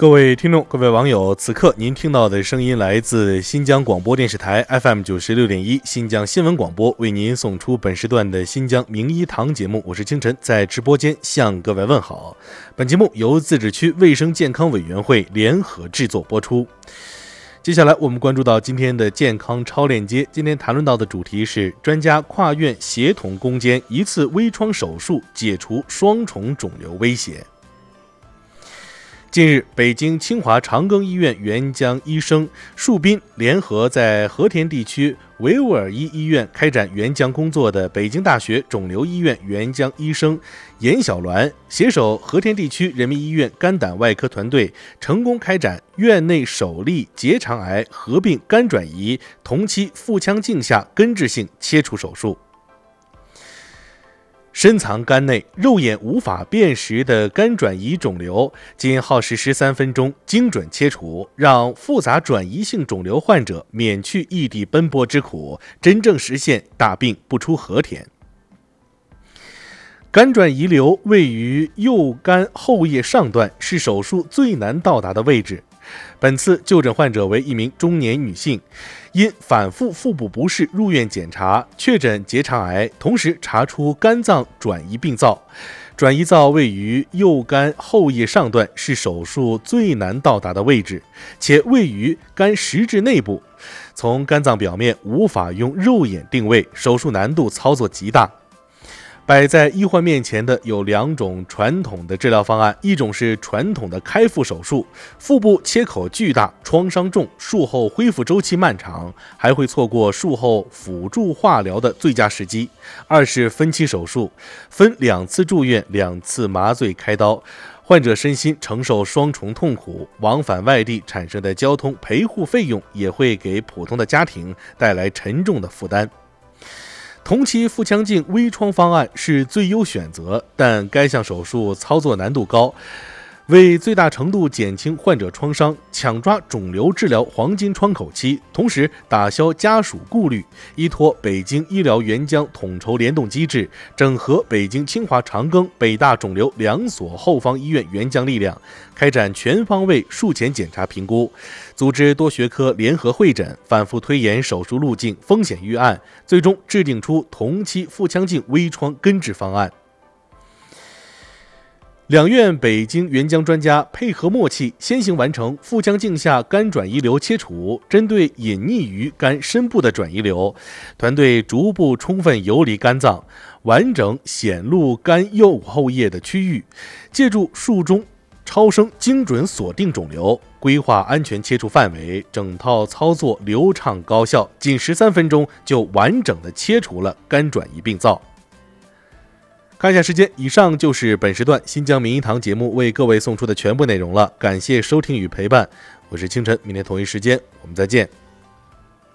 各位听众，各位网友，此刻您听到的声音来自新疆广播电视台 FM96.1 新疆新闻广播，为您送出本时段的新疆名医堂节目。我是清晨，在直播间向各位问好。本节目由自治区卫生健康委员会联合制作播出。接下来我们关注到今天的健康超链接，今天谈论到的主题是专家跨院协同攻坚一次微创手术，解除双重肿瘤威胁。近日，北京清华长庚医院援疆医生树斌联合在和田地区维吾尔伊医院开展援疆工作的北京大学肿瘤医院援疆医生严小鸾，携手和田地区人民医院肝胆外科团队，成功开展院内首例结肠癌合并肝转移同期腹腔镜下根治性切除手术。深藏肝内肉眼无法辨识的肝转移肿瘤，仅耗时13分钟精准切除，让复杂转移性肿瘤患者免去异地奔波之苦，真正实现大病不出和田。肝转遗瘤位于右肝后叶上段，是手术最难到达的位置。本次就诊患者为一名中年女性，因反复腹部不适入院检查，确诊结肠癌，同时查出肝脏转移病灶。转移灶位于右肝后叶上段，是手术最难到达的位置，且位于肝实质内部，从肝脏表面无法用肉眼定位，手术难度操作极大。摆在医患面前的有两种传统的治疗方案，一种是传统的开腹手术，腹部切口巨大，创伤重，术后恢复周期漫长，还会错过术后辅助化疗的最佳时机。二是分期手术，分2次住院，2次麻醉开刀，患者身心承受双重痛苦，往返外地产生的交通陪护费用也会给普通的家庭带来沉重的负担。同期腹腔镜微创方案是最优选择，但该项手术操作难度高，为最大程度减轻患者创伤，抢抓肿瘤治疗黄金窗口期，同时打消家属顾虑，依托北京医疗援疆统筹联动机制，整合北京清华长庚、北大肿瘤2所后方医院援疆力量，开展全方位术前检查评估，组织多学科联合会诊，反复推演手术路径、风险预案，最终制定出同期腹腔镜微创根治方案。两院北京援疆专家配合默契，先行完成腹腔镜下肝转移瘤切除。针对隐匿于肝深部的转移瘤，团队逐步充分游离肝脏，完整显露肝右后叶的区域，借助术中超声精准锁定肿瘤，规划安全切除范围，整套操作流畅高效，仅13分钟就完整的切除了肝转移病灶。看一下时间，以上就是本时段新疆名医堂节目为各位送出的全部内容了，感谢收听与陪伴，我是清晨，明天同一时间我们再见。